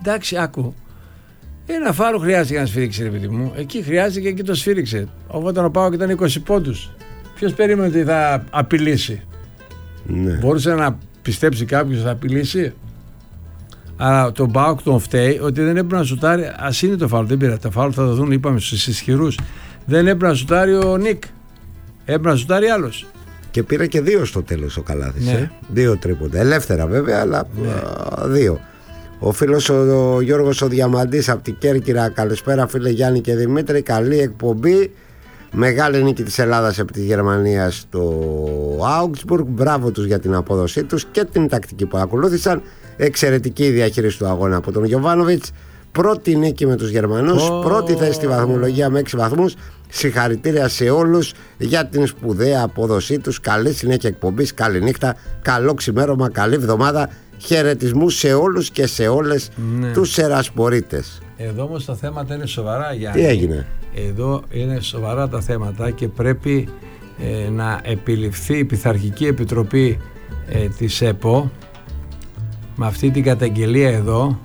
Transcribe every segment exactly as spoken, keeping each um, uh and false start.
Εντάξει, άκου. Ένα φάουλ χρειάζεται να σφύριξει, ρε παιδί μου. Εκεί χρειάζεται και εκεί το σφύριξε. Όταν ο ΠΑΟΚ ήταν είκοσι πόντους, ποιος περίμενε ότι θα απειλήσει? Ναι. Μπορούσε να πιστέψει κάποιος ότι θα απειλήσει? Αλλά τον ΠΑΟΚ τον φταίει ότι δεν έπρεπε να σουτάρει. Ας είναι το φάουλ, δεν πήρα. Τα φάουλ θα δοθούν, είπαμε, στους ισχυρούς. Δεν έπρεπε να σουτάρει ο Νικ. Έπρεπε να σουτάρει άλλος. Και πήρε και δύο στο τέλος ο Καλάθης. Ναι. Ε? Δύο τρίποντα. Ελεύθερα βέβαια, αλλά Ναι. α, δύο. Ο φίλος ο, ο Γιώργος ο Διαμαντής από την Κέρκυρα. Καλησπέρα φίλε Γιάννη και Δημήτρη. Καλή εκπομπή. Μεγάλη νίκη της Ελλάδας επί της Γερμανίας στο Augsburg. Μπράβο τους για την απόδοσή τους και την τακτική που ακολούθησαν. Εξαιρετική διαχείριση του αγώνα από τον Γιοβάνοβιτς. Πρώτη νίκη με τους Γερμανούς. Oh. Πρώτη θέση στη βαθμολογία με έξι βαθμούς. Συγχαρητήρια σε όλους για την σπουδαία απόδοσή τους. Καλή συνέχεια εκπομπής. Καλή νύχτα. Καλό ξημέρωμα. Καλή εβδομάδα. Χαιρετισμούς σε όλους και σε όλες ναι. τους ερασπορείτες. Εδώ όμως τα θέματα είναι σοβαρά, Γιάννη. Τι έγινε? Εδώ είναι σοβαρά τα θέματα και πρέπει ε, να επιληφθεί η Πειθαρχική Επιτροπή ε, της ΕΠΟ με αυτή την καταγγελία εδώ,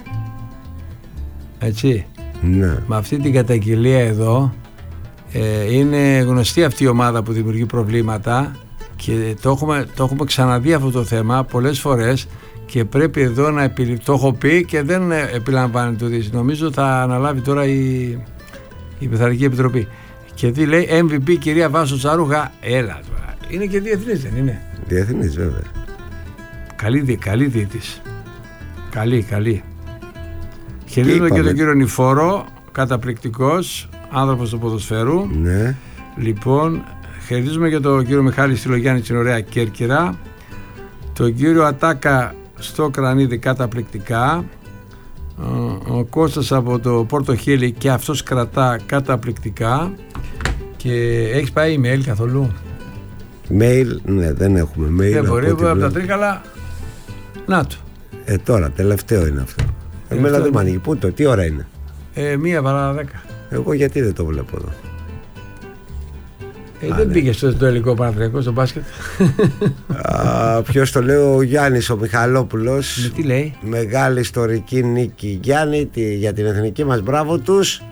έτσι, ναι. με αυτή την καταγγελία εδώ. ε, είναι γνωστή αυτή η ομάδα που δημιουργεί προβλήματα και το έχουμε, το έχουμε ξαναδεί αυτό το θέμα πολλές φορές και πρέπει εδώ να επιληφθεί. Το έχω πει και δεν επιλαμβάνεται το δεις. Νομίζω θα αναλάβει τώρα η, η Πειθαρχική Επιτροπή. Και τι λέει, εμ βι πι κυρία Βάσο Τσαρούχα. Έλα τώρα. Είναι και διεθνής, δεν είναι? Διεθνής βέβαια. Καλή, καλή διετής. Καλή, καλή. Χαιρετίζουμε και τον κύριο Νηφόρο, καταπληκτικός άνθρωπος του ποδοσφαίρου. Ναι. Λοιπόν, χαιρετίζουμε και τον κύριο Μιχάλη Στυλογιάννη στην ωραία Κέρκυρα. Τον κύριο Ατάκα στο Κρανίδι, καταπληκτικά. Ο Κώστας από το Πόρτο Χίλι και αυτός κρατά καταπληκτικά. Και έχεις πάει email καθόλου? Mail, ναι, δεν έχουμε mail. Δεν μπορεί, από τα Τρίκαλα. Να το. Ε, τώρα, τελευταίο είναι αυτό. Εμένα δεν μ' ανοίγει. Πού το, τι ώρα είναι? Ε, μία παρά δέκα. Εγώ γιατί δεν το βλέπω εδώ? Ε, Α, δεν ναι. πήγε στο, στο ελληνικό Παναθηναϊκό, στο μπάσκετ? Ποιος το λέει? Ο Γιάννης ο Μιχαλόπουλος. Με τι λέει? Μεγάλη ιστορική νίκη, Γιάννη, τι, για την εθνική μας. Μπράβο τους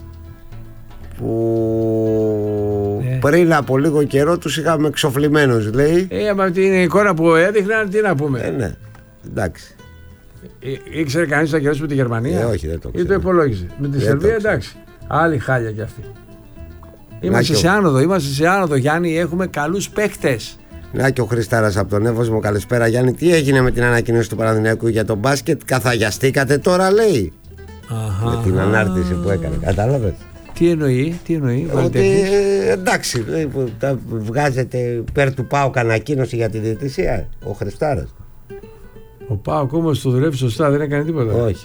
που ναι. πριν από λίγο καιρό τους είχαμε εξοφλημένους, λέει. Ε, με την εικόνα που έδειχναν, τι να πούμε. Ε, ναι, εντάξει. Ή, ήξερε κανείς να κερδίσει με τη Γερμανία? Ε, όχι, δεν το ξέρω. Ή το υπολόγιζε? Με τη Σερβία, εντάξει. Άλλη χάλια κι αυτή. Είμαστε σε άνοδο, είμαστε σε άνοδο, Γιάννη, έχουμε καλούς παίχτες. Να και ο Χριστάρας από τον Εύωσμο, καλησπέρα Γιάννη. Τι έγινε με την ανακοίνωση του Παναθηναϊκού για τον μπάσκετ? Καθαγιαστήκατε τώρα, λέει. Αχα. Με την ανάρτηση που έκανε, κατάλαβες? Τι εννοεί, τι εννοεί? Ότι ε, εντάξει, τα βγάζετε υπέρ του ΠΑΟΚ ανακοίνωση για τη διαιτησία, ο Χριστάρας. Ο ΠΑΟΚ όμως το δουλεύει σωστά, δεν έκανε τίποτα. Όχι.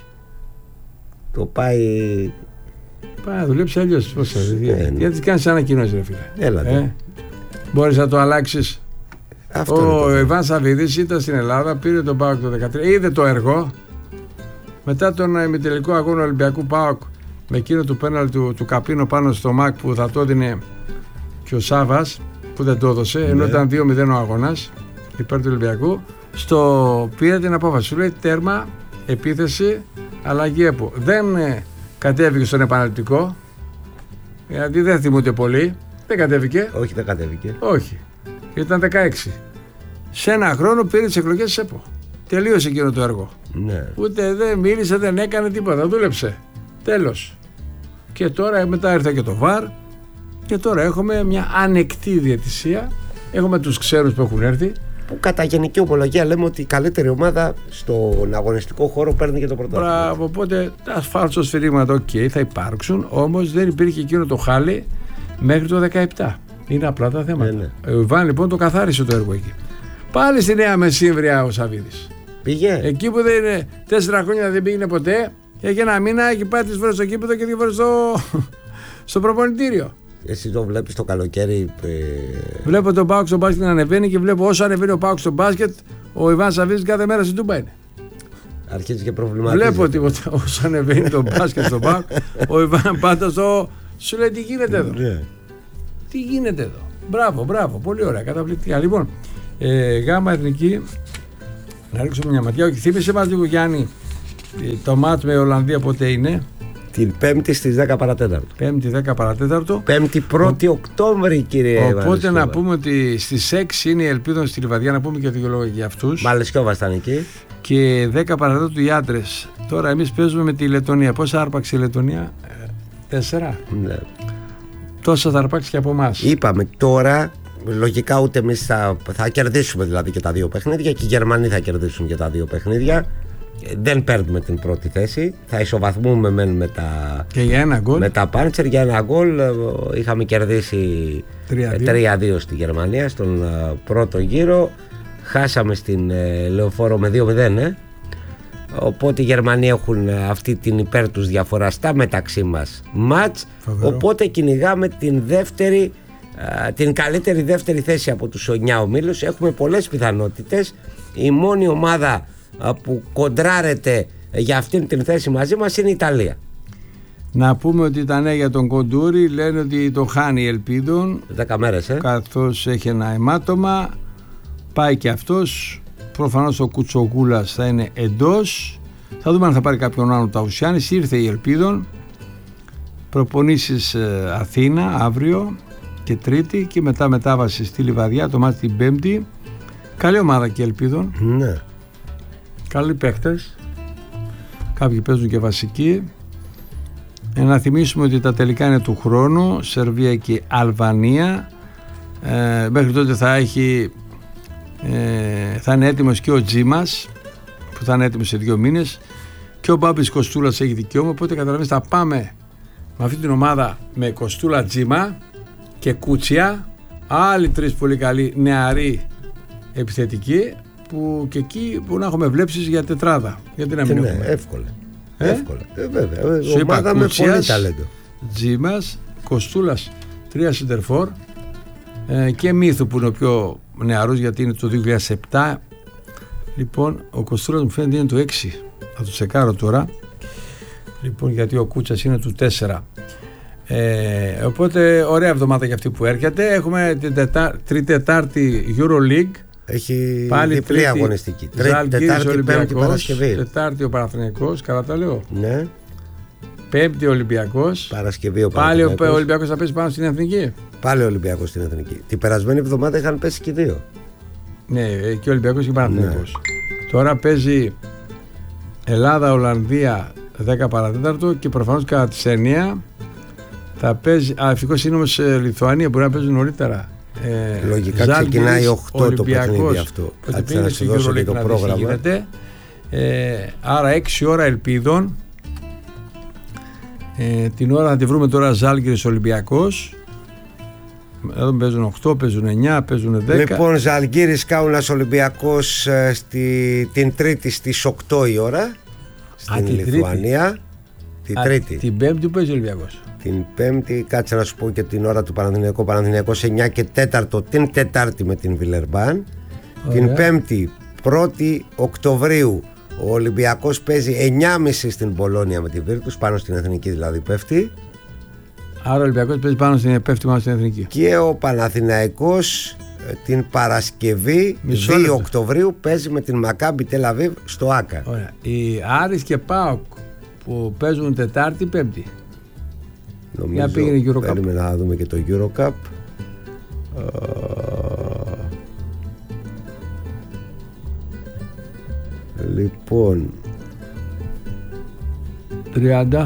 Το πάει. Πάει να δουλέψει αλλιώς. Πώς θα δει? Ε, γιατί κάνεις ανακοινώσεις, ρε φίλε? Έλα. Ε? Μπορείς να το αλλάξεις? Αυτό ο Ιβάν Σαββίδης ήταν στην Ελλάδα, πήρε τον ΠΑΟΚ το δεκατρία, είδε το έργο. Μετά τον ημιτελικό αγώνα Ολυμπιακού ΠΑΟΚ με εκείνο του πέναλ του, του Καπίνο πάνω στο ΜΑΚ που θα το έδινε και ο Σάβας που δεν το έδωσε, ναι. ενώ ήταν δύο μηδέν ο αγώνας υπέρ του Ολυμπιακού. Στο πήρε την απόφαση, σου λέει τέρμα, επίθεση, αλλαγή ΕΠΟ. Δεν ε, κατέβηκε στον επαναληπτικό, γιατί δεν θυμούνται πολύ. Δεν κατέβηκε. Όχι, δεν κατέβηκε. Όχι. Ήταν δεκαέξι. Σε ένα χρόνο πήρε τις εκλογές της ΕΠΟ. Τελείωσε εκείνο το έργο. Ναι. Ούτε δεν μίλησε, δεν έκανε τίποτα. Δούλεψε. Τέλος. Και τώρα μετά ήρθε και το ΒΑΡ. Και τώρα έχουμε μια ανεκτή διαιτησία. Έχουμε τους ξένους που έχουν έρθει. Που κατά γενική ομολογία λέμε ότι η καλύτερη ομάδα στον αγωνιστικό χώρο παίρνει και το πρωτάθλημα. Μπράβο, οπότε τα φάλσο σφυρίγματα, οκ, okay, θα υπάρξουν. Όμως δεν υπήρχε εκείνο το χάλι μέχρι το δεκαεπτά. Είναι απλά τα θέματα. Ναι, ναι. Ο Ιβάν λοιπόν το καθάρισε το έργο εκεί. Πάλι στη Νέα Μεσήμβρια ο Σαββίδης. Πήγε. Εκεί που δεν είναι τέσσερα χρόνια δεν πήγαινε ποτέ. Έχει ένα μήνα, έχει πάει τρεις φορές στο κήπεδο και δύο φορές στο, στο προπονητήριο. Εσύ το βλέπεις το καλοκαίρι. Ε... Βλέπω τον ΠΑΟΚ στο μπάσκετ να ανεβαίνει και βλέπω όσο ανεβαίνει ο ΠΑΟΚ στο μπάσκετ, ο Ιβάν Σαββίδης κάθε μέρα στην Τούμπα είναι. Αρχίζει και προβληματίζει. Βλέπω τίποτα όσο ανεβαίνει το μπάσκετ στο ΠΑΟΚ, ο Ιβάν πάντα στο. Σου λέει τι γίνεται εδώ. Ναι. Τι γίνεται εδώ. Μπράβο, μπράβο, πολύ ωραία, καταπληκτικά. Λοιπόν, ε, γάμα εθνική, να ρίξουμε μια ματιά. Όχι, θύμισε μας λίγο Γιάννη Το μάτς με Ολλανδία πότε είναι? Την Πέμπτη στις δέκα παρατέταρτο. Πέμπτη δέκα παρατέταρτο. Πέμπτη πρώτη Οκτώβρη, κύριε. Οπότε να πούμε ότι στις έξι είναι η Ελπίδων στη Λιβαδιά, να πούμε και δύο λόγια για αυτούς. Μαλαισιόβα ήταν εκεί. Και δέκα παρατέταρτο οι άντρες. Τώρα εμείς παίζουμε με τη Λετωνία. Πόσα άρπαξε η Λετωνία? Τέσσερα. Ναι. Τόσα θα αρπάξει και από εμάς. Είπαμε τώρα, λογικά ούτε εμείς θα, θα κερδίσουμε δηλαδή και τα δύο παιχνίδια, και οι Γερμανοί θα κερδίσουν και τα δύο παιχνίδια. Δεν παίρνουμε την πρώτη θέση. Θα ισοβαθμούμε μεν με τα, και για ένα γκολ. με τα Πάντσερ. Για ένα γκολ είχαμε κερδίσει τρία δύο στη Γερμανία στον πρώτο γύρο. Χάσαμε στην Λεωφόρο με δύο μηδέν, ε. Οπότε οι Γερμανοί έχουν αυτή την υπέρ τους διαφορά στα μεταξύ μας μάτς. Οπότε κυνηγάμε την δεύτερη, την καλύτερη δεύτερη θέση από τους εννιά ομίλους. Έχουμε πολλές πιθανότητες. Η μόνη ομάδα που κοντράρεται για αυτήν την θέση μαζί μας είναι η Ιταλία. Να πούμε ότι τα νέα για τον Κοντούρη λένε ότι το χάνει η Ελπίδων δέκα μέρες, ε. καθώς έχει ένα αιμάτωμα. Πάει και αυτός. Προφανώς ο Κουτσογούλας θα είναι εντός. Θα δούμε αν θα πάρει κάποιον άλλο Ταουσιάνης. Ήρθε η Ελπίδων. Προπονήσεις ε, Αθήνα αύριο και Τρίτη, και μετά μετάβαση στη Λιβαδιά το μάτι την Πέμπτη. Καλή ομάδα και Ελπίδων. Ναι. Καλοί παίχτες. Κάποιοι παίζουν και βασικοί. Ε, να θυμίσουμε ότι τα τελικά είναι του χρόνου. Σερβία και Αλβανία. Ε, μέχρι τότε θα έχει ε, θα είναι έτοιμος και ο Τζίμας, που θα είναι έτοιμος σε δύο μήνες, και ο Μπάμπης Κοστούλας έχει δικαίωμα. Οπότε καταλαβαίνετε, θα πάμε με αυτή την ομάδα με Κοστούλα, Τζίμα και Κούτσια, άλλοι τρεις πολύ καλοί νεαροί επιθετικοί, που και εκεί που να έχουμε βλέψεις για τετράδα. Γιατί να μην ναι, έχουμε. Εύκολα. Ε? Εύκολα. Ε, βέβαια. Σου είπα, ομάδα με πολύ ταλέντο. Τζίμας, Κοστούλας, τρία σεντερφόρ, ε, και Μύθου που είναι ο πιο νεαρός, γιατί είναι το δύο χιλιάδες επτά. Λοιπόν, ο Κοστούλας μου φαίνεται είναι το έξι. Θα το τσεκάρω τώρα. Λοιπόν, γιατί ο Κούτσας είναι του τέσσερα. Ε, οπότε ωραία εβδομάδα για αυτή που έρχεται. Έχουμε την τετά, Τρίτη-Τετάρτη EuroLeague. Έχει πάλι διπλή τρίτη, αγωνιστική. Τρίτη, Τετάρτη, Πέμπτη, Παρασκευή. Τετάρτη ο Παναθηναϊκός, καλά τα λέω. Ναι. Πέμπτη ο Ολυμπιακός. Παρασκευή ο Παναθηναϊκός. Πάλι ο Ολυμπιακός θα πέσει πάνω στην Εθνική. Πάλι ο Ολυμπιακός στην Εθνική. Την περασμένη εβδομάδα είχαν πέσει και δύο. Ναι, και ο Ολυμπιακός και ο Παναθηναϊκός. Ναι. Τώρα παίζει Ελλάδα-Ολλανδία δέκα παρατέταρτο, και προφανώς κατά τις εννιά θα παίζει. Α, ευτυχώς είναι όμως Λιθουανία, μπορεί να παίζουν νωρίτερα. Ε, Λογικά ξεκινάει οκτώ το παιχνίδι αυτό. Κάτσε να σου δώσω και το πρόγραμμα. Ε, άρα έξι ώρα Ελπίδων. Ε, την ώρα να τη βρούμε τώρα Ζάλγκιρις Ολυμπιακός. Εδώ παίζουν οκτώ, παίζουν εννιά, παίζουν δέκα. Λοιπόν, Ζαλγκίρις Κάουνας Ολυμπιακός στη, την Τρίτη στις οκτώ η ώρα στην Α, Λιθουανία. Την Α, Τρίτη. Την Πέμπτη που παίζει ο Ολυμπιακός. Την Πέμπτη, κάτσε να σου πω και την ώρα του Παναθηναϊκού. Παναθηναϊκός εννιά και τέταρτο την Τετάρτη με την Βιλερμπάν. Την Πέμπτη, πρώτη Οκτωβρίου, ο Ολυμπιακός παίζει εννιά και μισή στην Πολόνια με την Βίρτους, πάνω στην Εθνική δηλαδή πέφτει. Άρα ο Ολυμπιακός παίζει πάνω στην, πέφτει πάνω στην Εθνική. Και ο Παναθηναϊκός την Παρασκευή Μισό δύο λεπτό. Οκτωβρίου παίζει με την Μακάμπι Τελ Αβίβ στο Άκα. Ωραία. Οι Άρης και ΠΑΟΚ που παίζουν Τετάρτη, Πέμπτη. Νομίζω παίρνουμε να δούμε και το EuroCup. Λοιπόν, τριάντα.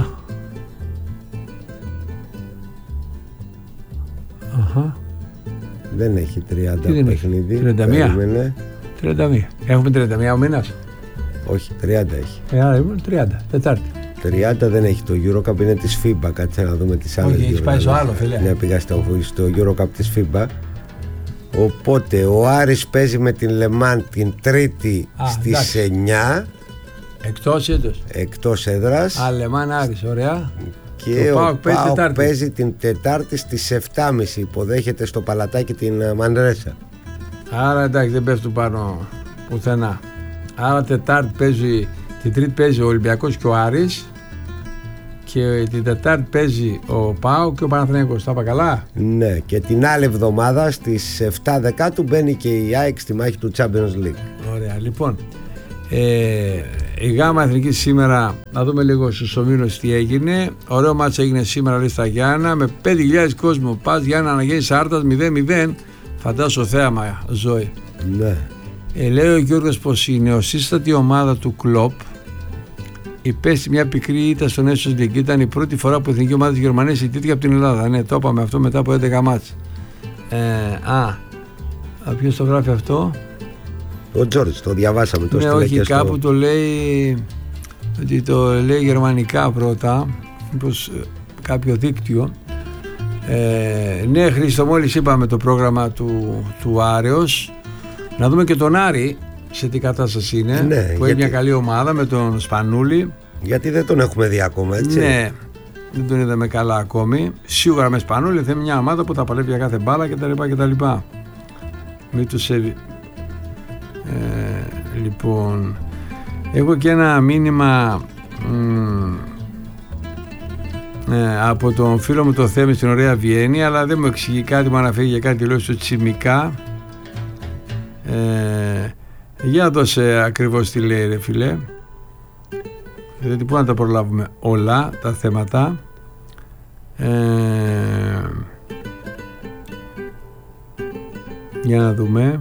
Αχα. Δεν έχει τριάντα παιχνίδι. τριάντα μία. τριάντα μία. Έχουμε τριάντα μία ο μήνας. Όχι, τριάντα έχει. Ε, άρα ήμουν τριάντα. Τετάρτη. τριάντα δεν έχει το EuroCup, είναι της φίμπα. Κάτσε να δούμε τις άλλες. Όχι, έχεις πάει στο άλλο, φίλε. Ναι, πήγα στο, στο EuroCup της φίμπα. Οπότε ο Άρης παίζει με την Λεμάν την Τρίτη Α, στις εντάξει. εννιά. Εκτός έδρας. Εκτός έδρας. Α, Λεμάν Άρης, ωραία. Και το ο ΠΑΟΚ παίζει, παίζει την Τετάρτη στις επτά και μισή. Υποδέχεται στο Παλατάκι την Μανρέσα. Άρα εντάξει, δεν πέφτουν πάνω πουθενά. Άρα Τετάρτη παίζει, την Τρίτη παίζει ο Ολυμπιακός και ο Άρης, και την Τετάρτη παίζει ο ΠΑΟΚ και ο Παναθηναϊκός. Τα είπα καλά? Ναι, και την άλλη εβδομάδα στις επτά Δεκάτου μπαίνει και η ΑΕΚ στη μάχη του Champions League. Ωραία, λοιπόν. Ε, η Γάμα Εθνική σήμερα, να δούμε λίγο στους ομίλους τι έγινε. Ωραίο μάτσο έγινε σήμερα, λέει, στα Γιάννα, με πέντε χιλιάδες κόσμο. Πας Γιάννα να γίνει Σάρτας μηδέν μηδέν. Φαντάσου θέαμα, ζωή. Ναι. Ε, λέει ο Γιώργος πως η νεοσύστατη ομάδα του Κλοπ υπέστη μια πικρή ήττα στον Nations League. Ήταν η πρώτη φορά που η εθνική ομάδα της Γερμανίας ιτήθηκε από την Ελλάδα. Ναι, το είπαμε αυτό μετά από έντεκα μάτς. Ε, α, ποιος το γράφει αυτό? Ο Τζόρτζ, το διαβάσαμε. Το ναι, όχι, κάπου στο... το λέει ότι το λέει γερμανικά πρώτα, μήπως κάποιο δίκτυο. Ε, ναι, Χρήστο, μόλις είπαμε το πρόγραμμα του, του Άρεος. Να δούμε και τον Άρη σε τι κατάσταση είναι, ναι, που γιατί... έχει μια καλή ομάδα με τον Σπανούλη. Γιατί δεν τον έχουμε δει ακόμα, έτσι. Ναι, δεν τον είδαμε καλά ακόμη. Σίγουρα με Σπανούλη θα είναι μια ομάδα που θα παλεύει για κάθε μπάλα κτλ. Μην του σέβει. Ε, λοιπόν, έχω και ένα μήνυμα μ, ε, από τον φίλο μου το Θέμη στην ωραία Βιέννη, αλλά δεν μου εξηγεί κάτι, μου αναφέρει για κάτι λόγια του Τσιμικά. Ε, για δώσε ακριβώς τι λέει, ρε φίλε, γιατί πού να τα προλάβουμε όλα τα θέματα. ε, για να δούμε.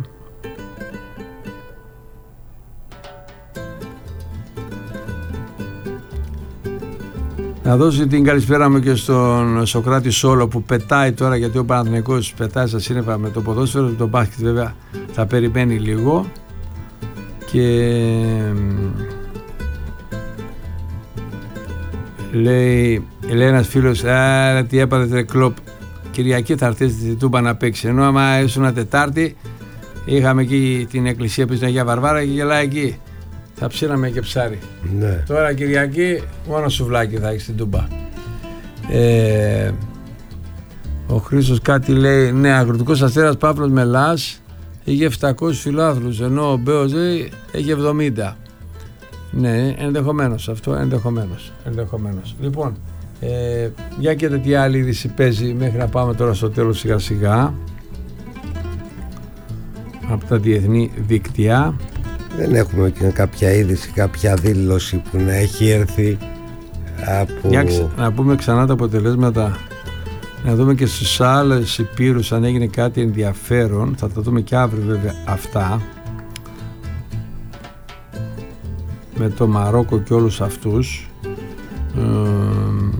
Να δώσω την καλησπέρα μου και στον Σοκράτη Σόλο που πετάει τώρα, γιατί ο Παναθηναϊκός πετάει στα σύννεφα με το ποδόσφαιρο, το μπάσκετ βέβαια θα περιμένει λίγο. Και λέει, λέει ένας φίλος, α, τι έπατε τρε Κλοπ, Κυριακή θα έρθει στη Τούμπα να παίξει, ενώ άμα ήσουν Τετάρτη είχαμε εκεί την εκκλησία που στην Αγία Βαρβάρα και γελάει εκεί, θα ψήναμε και ψάρι. Ναι. Τώρα Κυριακή μόνο σουβλάκι θα έχει στην Τούμπα. ε, Ο Χρήστος κάτι λέει, ναι, Αγροτικός Αστέρας Παύλος Μελάς είχε επτακόσιους φιλάθλους, ενώ ο Μπέος έχει εβδομήντα. Ναι, ενδεχομένως αυτό, ενδεχομένως, ενδεχομένως. Λοιπόν, ε, για και τι άλλη είδηση παίζει μέχρι να πάμε τώρα στο τέλος σιγά σιγά από τα διεθνή δίκτυα. Δεν έχουμε και κάποια είδηση, κάποια δήλωση που να έχει έρθει από... Για, να πούμε ξανά τα αποτελέσματα, να δούμε και στους άλλες υπήρους αν έγινε κάτι ενδιαφέρον, θα τα δούμε και αύριο βέβαια αυτά, με το Μαρόκο και όλους αυτούς. ε,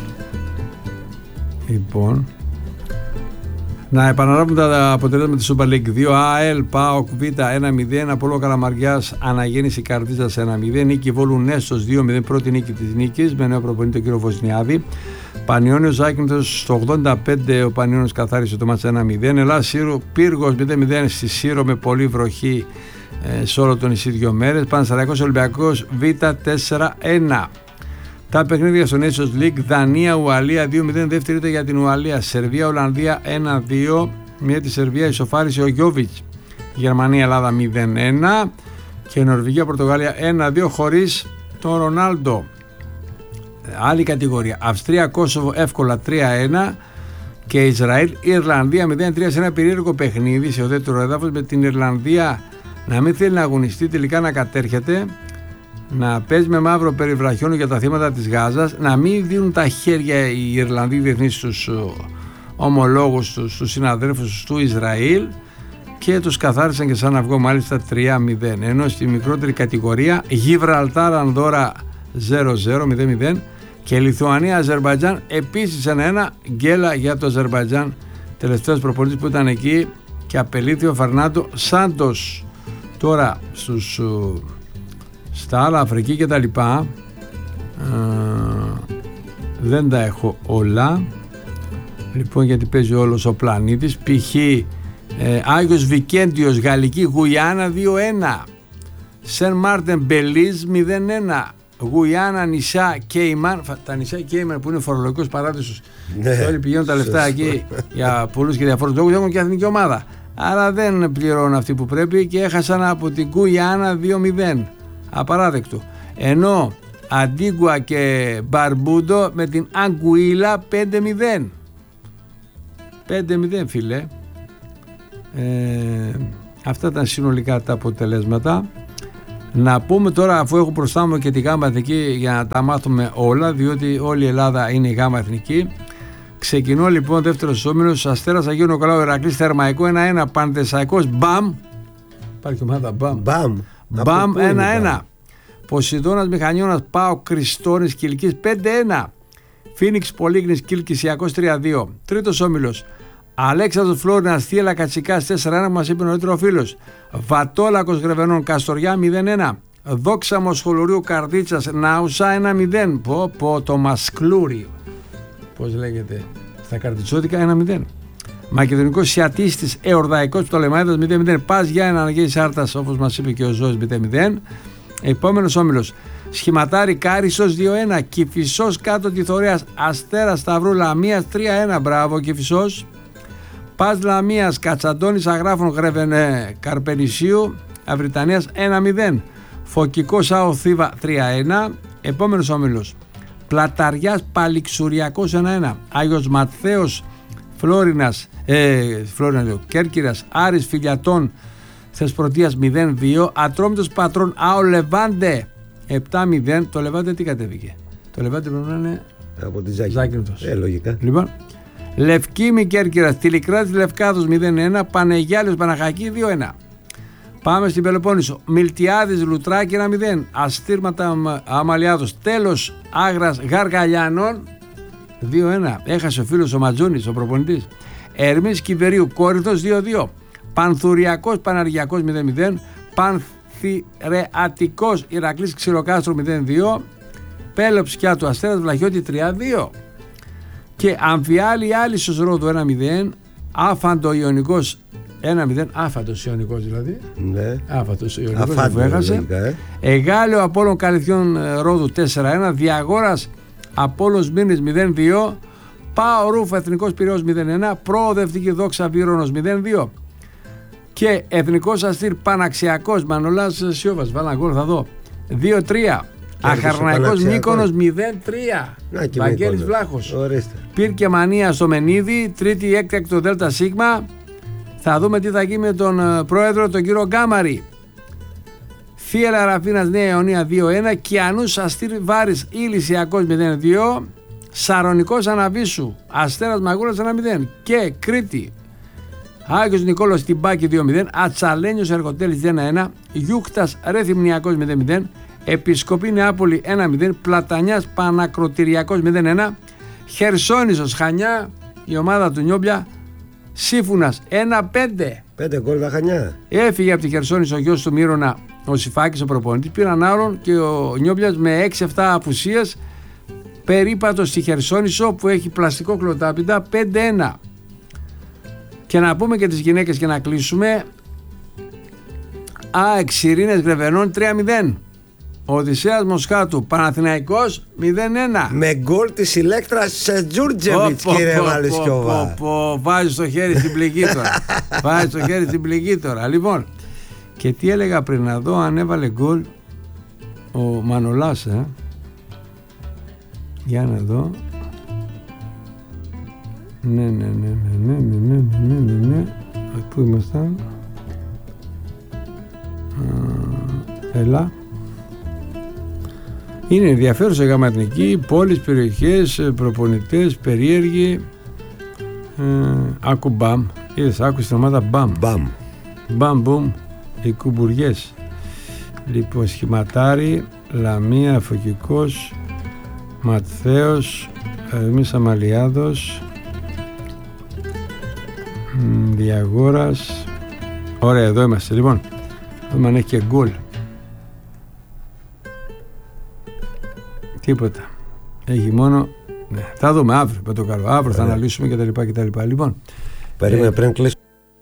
λοιπόν να επαναλάβουμε τα αποτελέσματα της Super League δύο. ΑΕΛ ΠΑΟΚ Β ένα μηδέν, Απόλλων Καλαμαριάς Αναγέννηση Καρδίτσας ένα μηδέν, νίκη Βόλου Νέστος δύο μηδέν, πρώτη νίκη της νίκης με νέο προπονητή τον κύριο Βοσνιάδη. Πανιώνιος Ζάκυνθος στο ογδόντα πέντε, ο Πανιώνιος καθάρισε το μάτς ένα μηδέν. Ελλάς Σύρο Πύργος μηδέν μηδέν στη Σύρο με πολύ βροχή ε, σε όλο το νησί δύο μέρες. Πανσεραϊκός Ολυμπιακός Β τέσσερα ένα. Τα παιχνίδια στο Nations League, Δανία Ουαλία δύο μηδέν, δεύτερη ήταν για την Ουαλία. Σερβία Ολλανδία ένα δύο, μια τη Σερβία ισοφάρισε ο Γιόβιτς. Γερμανία Ελλάδα μηδέν ένα και Νορβηγία Πορτογάλια ένα δύο χωρίς τον Ρονάλντο. Άλλη κατηγορία, Αυστρία Κόσοβο εύκολα τρία ένα και Ισραήλ Ιρλανδία μηδέν τρία σε ένα περίεργο παιχνίδι σε ουδέτερο έδαφος, με την Ιρλανδία να μην θέλει να αγωνιστεί, τελικά να κατέρχεται, να παίζει με μαύρο περιβραχιόνο για τα θύματα της Γάζας, να μην δίνουν τα χέρια οι Ιρλανδοί διεθνείς στους ομολόγους τους, στους συναδέλφους του Ισραήλ, και τους καθάρισαν και σαν αυγό μάλιστα τρία μηδέν. Ενώ στη μικρότερη κατηγορία Γιβραλτάρ Ανδόρα ζέρο ζέρο μηδέν μηδέν και Λιθουανία Αζερμπαϊτζάν επίσης ένα ένα, γκέλα για το Αζερμπαϊτζάν, τελευταίος προπονητής που ήταν εκεί και απελήθη ο Φερνάντο Σάντος. Τώρα στους στα άλλα Αφρική και τα λοιπά ε, δεν τα έχω όλα, λοιπόν, γιατί παίζει όλος ο πλανήτης. Π.χ. ε, Άγιος Βικέντιος Γαλλική Γουιάννα δύο ένα, Σεν Μάρτεν Μπελίζ μηδέν ένα, Γουιάννα νησιά Κέιμαν, τα νησιά Κέιμαν που είναι φορολογικός παράδεισος, ναι, όλοι πηγαίνουν τα λεφτά εκεί για πολλούς και διαφόρους λόγους, έχουν και εθνική ομάδα, άρα δεν πληρώνουν αυτοί που πρέπει και έχασαν από την Γουιάννα δύο μηδέν. Απαράδεκτο. Ενώ Αντίγκουα και Μπαρμπούντο με την Αγκουίλα πέντε μηδέν. πέντε μηδέν φίλε. ε, Αυτά ήταν συνολικά τα αποτελέσματα. Να πούμε τώρα, αφού έχω μπροστά μου και τη γάμα εθνική, για να τα μάθουμε όλα, διότι όλη η Ελλάδα είναι η γάμα εθνική. Ξεκινώ λοιπόν δεύτερος όμιλος. Αστέρας Αγίου Νικολάου Ηρακλής Θερμαϊκό ένα ένα. Πανθεσσαλικός Μπαμ. Υπάρχει ομάδα Μπαμ. Μπαμ. Μπαμ ένα ένα. Ποσειδώνας Μηχανιώνας ΠΑΟΚ Κριστόρης Κιλκής πέντε ένα. Φίνιξ Πολύγνης Κιλκησιακός τρία δύο. Τρίτος όμιλος. Αλέξανδρος Φλόρινας Θίελα Κατσικάς τέσσερα ένα που μας είπε νωρίτερα ο φίλος. Βατόλακος Γρεβενών Καστοριά μηδέν ένα. Δόξα Μοσχολουρίου Καρδίτσας Νάουσα ένα μηδέν. Πω πω το Μασκλούρι. Πώς λέγεται. Στα Καρδιτσόδικα ένα μηδέν. Μακεδονικός Σιατίστης Εορδαϊκός Πτολεμαίδας μηδέν μηδέν. Πας για έναν Αργέης Άρτας όπως μας είπε και ο Ζώης μηδέν μηδέν. Επόμενος όμιλος. Σχηματάρι Κάρισσος δύο ένα. Κηφισός Κάτω Τιθωρέας Αστέρας Σταυρού Λαμίας τρία ένα. Μπράβο Κηφισός. Πας Λαμίας Κατσαντώνης Αγράφων Γρεβενέ Καρπενησίου Αυριτανίας ένα μηδέν. Φωκικός Άο Θήβα τρία ένα. Επόμενος όμιλος. Πλαταριάς Παλιξουριακός ένα ένα. Άγιος Ματθαίος Φλόρινας, ε, Φλόρινας λέω, Κέρκυρας Άρης Φιλιατών Θεσπρωτείας μηδέν δύο. Ατρόμητος Πατρών Άο Λεβάντε επτά μηδέν. Το Λεβάντε τι κατέβηκε? Το Λεβάντε πρέπει να είναι από τη Ζάκυνθος. Ε, λογικά. Λοιπόν, Λευκήμη Κέρκυρας Τηλικράτης Λευκάδος μηδέν ένα. Πανεγιάλιος Παναχακή δύο ένα. Πάμε στην Πελοπόννησο. Μιλτιάδης Λουτράκη ένα μηδέν. Αστήρματα Αμαλιάδος. Τέλος Άγρας Γαργαλιάνων δύο ένα. Έχασε ο φίλος ο Ματζούνης, ο προπονητής. Ερμής Κιβερίου Κόρινθος δύο δύο. Πανθουριακός Παναργιακός μηδέν μηδέν. Πανθυρεατικός Ηρακλής Ξηροκάστρο μηδέν δύο. Πέλεψ και του Αστέρας Βλαχιώτη τρία δύο. Και Αμφιάλη Άλυσος Ρόδου ένα μηδέν. Άφαντο Ιωνικός ένα μηδέν. Άφαντος Ιωνικός δηλαδή. Ναι. Άφαντος Ιωνικός που έχασε. Ε. Εγάλεο Απόλλων Καλυθιών Ρόδου τέσσερα ένα. Διαγόρας Απόλλωνος Μύρνης μηδέν δύο. Πάο Ρούφ Εθνικός Πειραιώς μηδέν ένα. Προοδευτική Δόξα Βύρονος μηδέν δύο. Και Εθνικός Αστήρ Παναξιακός Μανολάς Σιώβας. Βάλα γκολ θα δω. δύο τρία. Αχαρναϊκός Μύκονος μηδέν τρία. Βαγγέλης Βλάχος. Πήρκε Μανία στο Μενίδη. Τρίτη έκτακτο Δέλτα Σίγμα. Θα δούμε τι θα γίνει με τον πρόεδρο, τον κύριο Γκάμαρη. Θίελα Ραφίνας Νέα Ιωνία δύο ένα. Κιανούς Αστήρ Βάρης Ηλυσιακός μηδέν δύο. Σαρονικός Αναβίσου Αστέρας Μαγούρας ένα μηδέν. Και Κρήτη Άγιος Νικόλος Τιμπάκη δύο μηδέν. Ατσαλένιος Εργοτέλης ένα ένα. Γιούκτας Ρεθυμνιακός μηδέν μηδέν. Επισκοπή Νεάπολη ένα μηδέν. Πλατανιάς Πανακροτηριακός μηδέν ένα. Χερσόνησος Χανιά η ομάδα του Νιόμπλια. Σύφουνας ένα πέντε. πέντε γκολ τα Χανιά. Έφυγε από τη Χερσόνησο ο γιος του Μύρονα ο Σιφάκης ο προπονητής. Πήραν άλλον και ο Νιόμπλιας με έξι εφτά απουσίες περίπατο στη Χερσόνησο που έχει πλαστικό κλωτάπιντα πέντε ένα. Και να πούμε και τις γυναίκες και να κλείσουμε. ΑΕΚ Ειρήνες Γρεβενών τρία μηδέν. Οδυσσέας Μοσχάτου Παναθηναϊκός μηδέν ένα. Με γκολ της Ηλέκτρας Σετζούρτζεβιτς, κύριε Βαλισκιώβα. Βάζει το χέρι στην πληγή τώρα. Βάζει το χέρι στην πληγή τώρα. Λοιπόν, και τι έλεγα πριν, να δω αν έβαλε γκολ ο Μανολάς, ε. Για να δω. Ναι, ναι, ναι, ναι, ναι, ναι, ναι, ναι, ναι. Πού ήμασταν? Έλα. Είναι ενδιαφέρουσα η γάμα εθνική, πόλεις, περιοχές, προπονητές, περίεργοι. Ε, άκου μπαμ. Είδες, άκου στην ομάδα μπαμ. Μπαμ. Μπαμ, μπουμ. Οι κουμπουριές. Λοιπόν, Σχηματάρι, Λαμία, Φωκικός, Ματθαίος, Ερμής Αμαλιάδος, Διαγόρας. Ωραία, εδώ είμαστε. Λοιπόν, δούμε αν έχει και γκολ. Τίποτα. Έχει μόνο. Ναι, θα δούμε αύριο με το καλό. Αύριο θα αναλύσουμε κτλ. κτλ. Λοιπόν. Περίμενε ε... πριν κλείσουμε.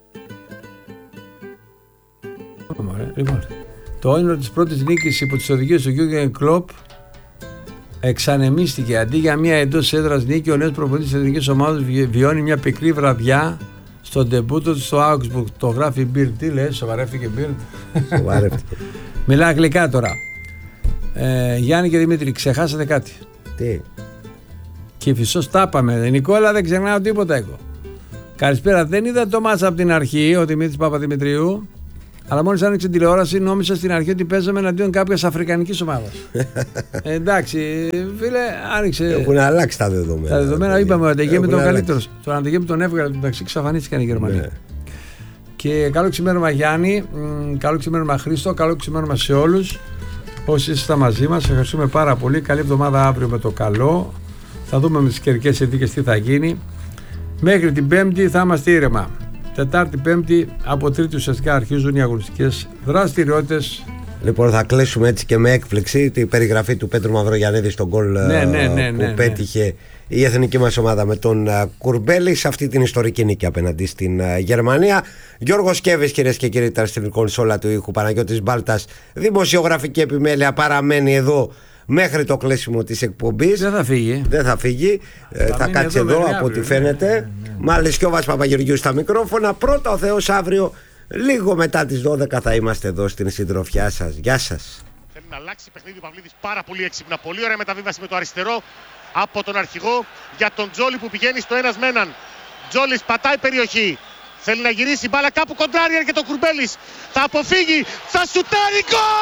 Λοιπόν, το όνειρο της πρώτης νίκης υπό τις οδηγίες του Γιούργεν Κλοπ εξανεμίστηκε. Αντί για μια εντός έδρας νίκη, ο νέος προπονητής της εθνικής ομάδας βιώνει μια πικρή βραδιά στο ντεμπούτο του στο Augsburg. Το γράφει Μπίρντ. Τι λέει, σοβαρεύτηκε Μπίρντ? Σοβαρεύτηκε. Μιλά αγγλικά τώρα. Ε, Γιάννη και Δημήτρη, ξεχάσατε κάτι? Τι? Κηφισός τα είπαμε. Νικόλα, δεν ξεχνάω τίποτα εγώ. Καλησπέρα. Δεν είδα το μάτσα από την αρχή, ο Δημήτρης Παπαδημητρίου. Αλλά μόλις άνοιξε τηλεόραση, νόμιζα στην αρχή ότι παίζαμε εναντίον κάποιας αφρικανικής ομάδας. ε, εντάξει, φίλε, άνοιξε. Έχουν αλλάξει τα δεδομένα. Τα δεδομένα είπαμε ότι εκεί με τον καλύτερο. Τον Αντεγέμι τον έβγαλε, εντάξει, εξαφανίστηκαν οι Γερμανοί. Ναι. Και καλό ξημέρωμα Γιάννη, καλό ξημέρωμα Χρήστο, καλό ξημέρωμα σε όλους όσοι είστε μαζί μας. Ευχαριστούμε πάρα πολύ. Καλή εβδομάδα αύριο με το καλό. Θα δούμε με τις καιρικές συνθήκες τι θα γίνει. Μέχρι την Πέμπτη θα είμαστε ήρεμα. Τετάρτη, Πέμπτη, από Τρίτη ουσιαστικά αρχίζουν οι αγωνιστικές δραστηριότητες. Λοιπόν, θα κλείσουμε έτσι και με έκπληξη τη περιγραφή του Πέτρου Μαυρογιαννίδη στον γκολ ναι, ναι, ναι, που ναι, ναι. πέτυχε η εθνική μας ομάδα με τον Κουρμπέλη σε αυτή την ιστορική νίκη απέναντι στην Γερμανία. Γιώργος Κέβης, κυρίες και κύριοι, ήταν στην κονσόλα του ήχου. Παναγιώτης Μπάλτας, δημοσιογραφική επιμέλεια, παραμένει εδώ μέχρι το κλείσιμο της εκπομπής. Δεν θα φύγει. Δεν θα φύγει. Θα, ε, θα κάτσει εδώ, εδώ από ό,τι φαίνεται. Ναι, ναι, ναι. Μαλισιώβας Παπαγεωργίου στα μικρόφωνα. Πρώτα ο Θεός αύριο, λίγο μετά τις δώδεκα, θα είμαστε εδώ στην συντροφιά σας. Γεια σας. Θέλει να αλλάξει παιχνίδι ο Παυλίδης πάρα πολύ έξυπνα. Πολύ ωραία μεταβίβαση με το αριστερό από τον αρχηγό για τον Τζόλι που πηγαίνει στο ένας με έναν. Τζόλις πατάει περιοχή. Θέλει να γυρίσει μπάλα κάπου, κοντράρει, έρχεται ο Κουρμπέλης. Θα αποφύγει, θα σουτάρει,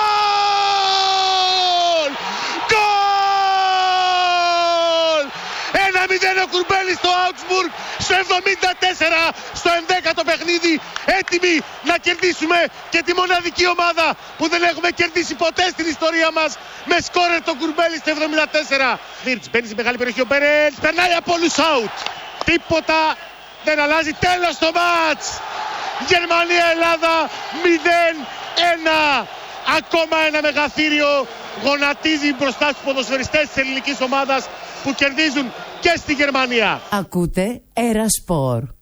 γκολ! Γκολ! ένα μηδέν ο Κουρμπέλης στο Augsburg στο εβδομήντα τέσσερα, στο ενδέκατο παιχνίδι, έτοιμοι να κερδίσουμε και τη μοναδική ομάδα που δεν έχουμε κερδίσει ποτέ στην ιστορία μας με σκόρερ τον Κουρμπέλη στο εβδομήντα τέσσερα. Βίρτς μπαίνει στη μεγάλη περιοχή, ο Μπέρελς περνάει από όλους out. Τίποτα δεν αλλάζει, τέλος το μάτς. Γερμανία-Ελλάδα μηδέν ένα. Ακόμα ένα μεγαθύριο γονατίζει μπροστά στους ποδοσφαιριστές της ελληνικής ομάδας που κερδίζουν και στη Γερμανία. Ακούτε Era Sport.